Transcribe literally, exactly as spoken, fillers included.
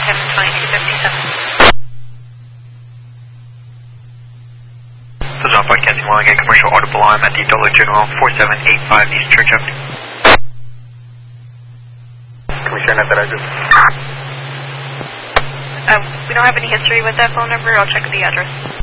ahead and twenty-two fifty-seven. This is Alpha Kensington one again, commercial audible alarm at the Dollar General, four seven eight five East Church Avenue. Can we send out that address? Uh, we don't have any history with that phone number. I'll check the address.